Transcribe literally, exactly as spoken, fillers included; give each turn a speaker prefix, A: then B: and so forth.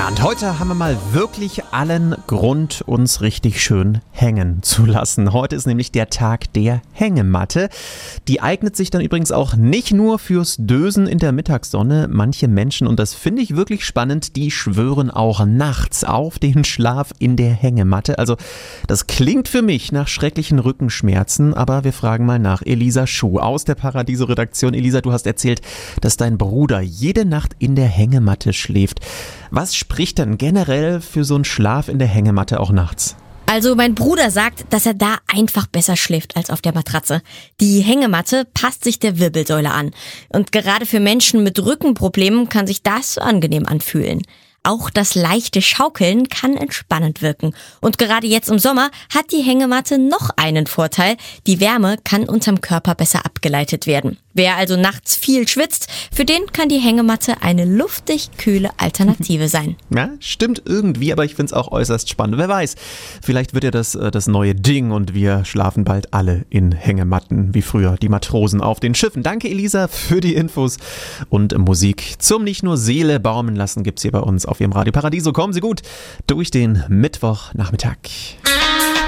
A: Ja, und heute haben wir mal wirklich allen Grund, uns richtig schön hängen zu lassen. Heute ist nämlich der Tag der Hängematte. Die eignet sich dann übrigens auch nicht nur fürs Dösen in der Mittagssonne. Manche Menschen, und das finde ich wirklich spannend, die schwören auch nachts auf den Schlaf in der Hängematte. Also das klingt für mich nach schrecklichen Rückenschmerzen, aber wir fragen mal nach. Elisa Schuh aus der Paradiso-Redaktion. Elisa, du hast erzählt, dass dein Bruder jede Nacht in der Hängematte schläft. Was spricht denn generell für so einen Schlaf in der Hängematte auch nachts?
B: Also mein Bruder sagt, dass er da einfach besser schläft als auf der Matratze. Die Hängematte passt sich der Wirbelsäule an. Und gerade für Menschen mit Rückenproblemen kann sich das angenehm anfühlen. Auch das leichte Schaukeln kann entspannend wirken. Und gerade jetzt im Sommer hat die Hängematte noch einen Vorteil. Die Wärme kann unterm Körper besser abgeleitet werden. Wer also nachts viel schwitzt, für den kann die Hängematte eine luftig kühle Alternative sein.
A: Ja, stimmt irgendwie, aber ich finde es auch äußerst spannend. Wer weiß, vielleicht wird ja das äh, das neue Ding und wir schlafen bald alle in Hängematten, wie früher die Matrosen auf den Schiffen. Danke, Elisa, für die Infos und Musik zum nicht nur Seele baumeln lassen gibt's hier bei uns auf Ihrem Radio Paradiso. Kommen Sie gut durch den Mittwochnachmittag.